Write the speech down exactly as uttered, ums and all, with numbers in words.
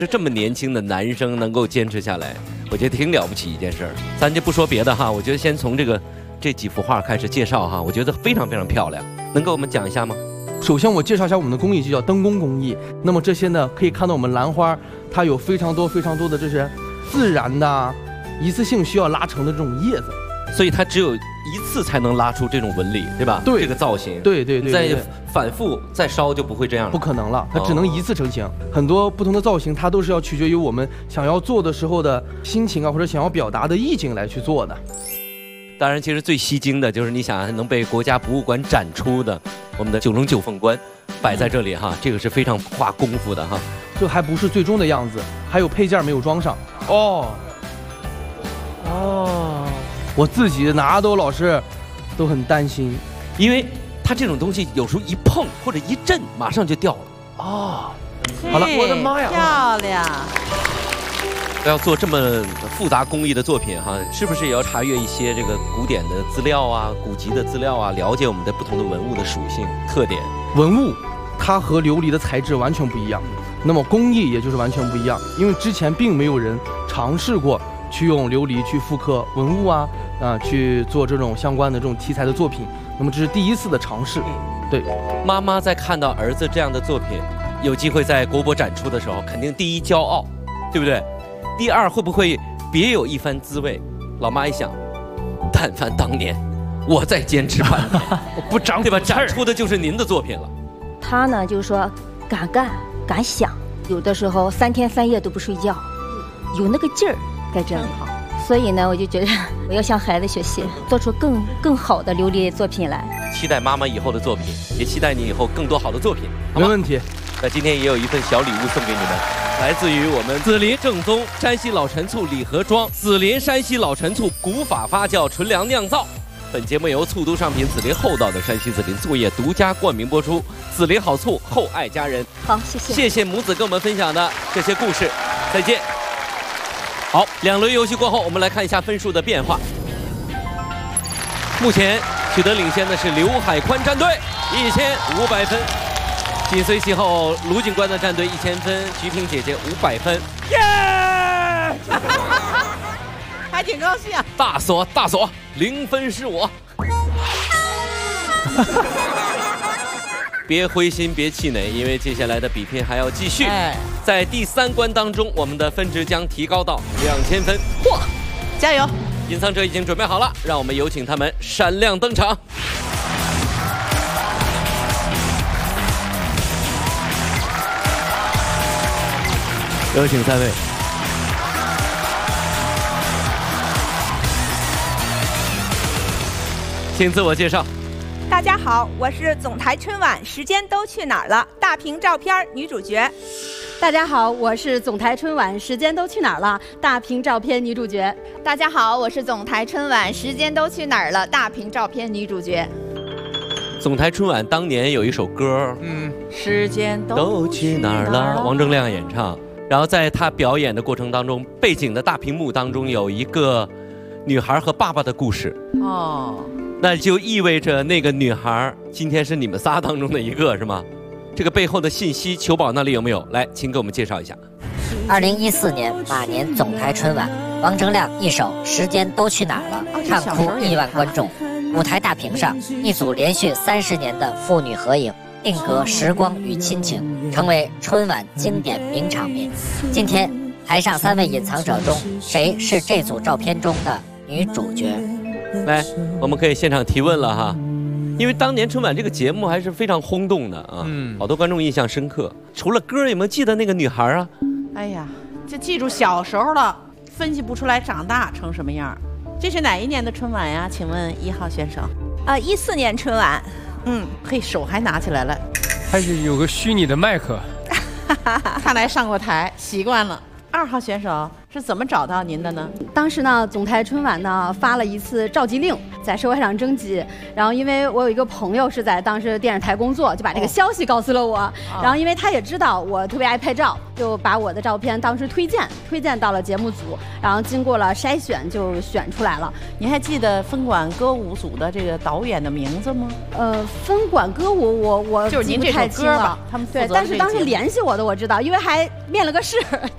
这这么年轻的男生能够坚持下来，我觉得挺了不起一件事儿。咱就不说别的哈，我觉得先从这个这几幅画开始介绍哈，我觉得非常非常漂亮，能给我们讲一下吗？ 首先我介绍一下我们的工艺，就叫灯工工艺。那么这些呢，可以看到我们兰花，它有非常多非常多的这些自然的、一次性需要拉成的这种叶子， 所以它只有一次才能拉出这种纹理，对吧？ 对， 这个造型。 对对 对, 对, 对， 再反复再烧就不会这样了， 不可能了，它只能一次成型。哦、很多不同的造型，它都是要取决于我们想要做的时候的心情啊，或者想要表达的意境来去做的。 当然，其实最吸睛的就是你想能被国家博物馆展出的我们的九龙九凤冠摆在这里哈，这个是非常花功夫的哈。 这还不是最终的样子，还有配件没有装上。哦，哦，我自己拿都老是都很担心， 因为它这种东西有时候一碰或者一震，马上就掉了。哦，好了，我的妈呀， 漂亮！ 要做这么复杂工艺的作品哈，是不是也要查阅一些这个古典的资料啊、古籍的资料啊，了解我们的不同的文物的属性特点？ 文物它和琉璃的材质完全不一样，那么工艺也就是完全不一样，因为之前并没有人尝试过去用琉璃去复刻文物啊啊去做这种相关的这种题材的作品，那么这是第一次的尝试。对， 妈妈在看到儿子这样的作品，有机会在国博展出的时候，肯定第一骄傲，对不对？第二，会不会别有一番滋味？老妈一想，但凡当年我再坚持半年，我不长对吧？展出的就是您的作品了。 他呢，就是说敢干敢想，有的时候三天三夜都不睡觉，有那个劲儿在这里。所以呢，我就觉得我要向孩子学习，做出更更好的琉璃作品来。 期待妈妈以后的作品，也期待你以后更多好的作品。 没问题。 那今天也有一份小礼物送给你们，来自于我们紫林正宗山西老陈醋礼盒装，紫林山西老陈醋古法发酵纯粮酿造。本节目由醋都商品紫林厚道的山西紫林醋业独家冠名播出。紫林好醋，厚爱家人。 好，谢谢。 谢谢母子跟我们分享的这些故事，再见。好，两轮游戏过后，我们来看一下分数的变化。目前取得领先的是刘海宽战队一千五百分。紧随其后，卢警官的战队一千分，徐萍姐姐五百分，耶！ 还挺高兴。 大锁大锁，零分是我。别灰心，别气馁，因为接下来的比拼还要继续。哎、在第三关当中，我们的分值将提高到两千分。嚯， 加油！ 隐藏者已经准备好了，让我们有请他们闪亮登场。有请三位。请自我介绍。 大家好，我是总台春晚时间都去哪儿了大屏照片女主角。 大家好，我是总台春晚时间都去哪儿了大屏照片女主角。 大家好，我是总台春晚时间都去哪儿了大屏照片女主角。 总台春晚当年有一首歌， 嗯，时间都去哪儿了，王铮亮演唱。然后在他表演的过程当中，背景的大屏幕当中有一个女孩和爸爸的故事。哦，那就意味着那个女孩今天是你们仨当中的一个，是吗？这个背后的信息，球宝那里有没有？来，请给我们介绍一下。 二零一四年马年总台春晚，王铮亮一首《时间都去哪儿了》，唱哭亿万观众。舞台大屏上，一组连续三十年的父女合影，定格时光与亲情，成为春晚经典名场面。今天台上三位隐藏者中，谁是这组照片中的女主角？ 来，我们可以现场提问了哈。因为当年春晚这个节目还是非常轰动的啊，嗯，好多观众印象深刻。除了歌，有没有记得那个女孩啊？ 哎呀，就记住小时候了，分析不出来长大成什么样。这是哪一年的春晚呀？请问一号选手。 呃，一四年春晚。 嗯，嘿，手还拿起来了。 还是有个虚拟的麦克。 看来上过台，习惯了。二号选手是怎么找到您的呢？ 当时呢，总台春晚呢发了一次召集令，在社会上征集。然后因为我有一个朋友是在当时电视台工作，就把这个消息告诉了我。哦、然后因为他也知道我特别爱拍照，就把我的照片当时推荐推荐到了节目组。然后经过了筛选，就选出来了。 您还记得分管歌舞组的这个导演的名字吗？ 呃，分管歌舞我我就是您这首歌吧，他们对，但是当时联系我的我知道，因为还面了个试，